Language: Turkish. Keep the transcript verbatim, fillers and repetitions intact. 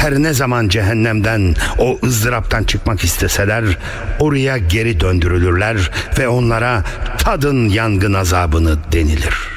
Her ne zaman cehennemden, o ızdıraptan çıkmak isteseler, oraya geri döndürülürler ve onlara tadın yangın azabını denilir.